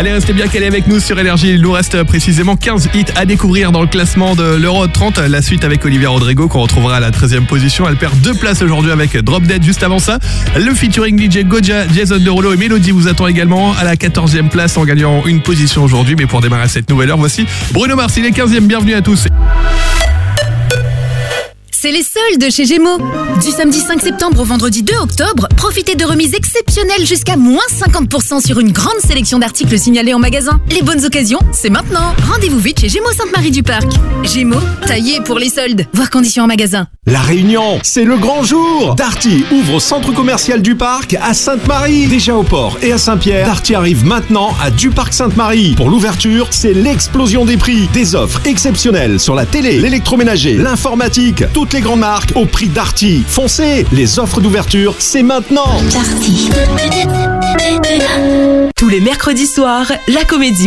Allez, restez bien calés avec nous sur Énergie. Il nous reste précisément 15 hits à découvrir dans le classement de l'Euro 30. La suite avec Olivia Rodrigo qu'on retrouvera à la 13e position. Elle perd 2 places aujourd'hui avec Drop Dead juste avant ça. Le featuring DJ Goja, Jason Derulo et Mélodie vous attend également à la 14e place en gagnant une position aujourd'hui. Mais pour démarrer cette nouvelle heure, voici Bruno Mars. Il est 15e. Bienvenue à tous. C'est les soldes chez Gémeaux. Du samedi 5 septembre au vendredi 2 octobre, profitez de remises exceptionnelles jusqu'à moins 50% sur une grande sélection d'articles signalés en magasin. Les bonnes occasions, c'est maintenant. Rendez-vous vite chez Gémeaux Sainte-Marie-du-Parc. Gémeaux, taillé pour les soldes. Voir conditions en magasin. La Réunion, c'est le grand jour. Darty ouvre au centre commercial du Parc à Sainte-Marie. Déjà au port et à Saint-Pierre, Darty arrive maintenant à du Parc Sainte-Marie. Pour l'ouverture, c'est l'explosion des prix. Des offres exceptionnelles sur la télé, l'électroménager, l'informatique, toutes les grandes marques au prix Darty. Foncez, les offres d'ouverture, c'est maintenant. Darty. Tous les mercredis soirs, la comédie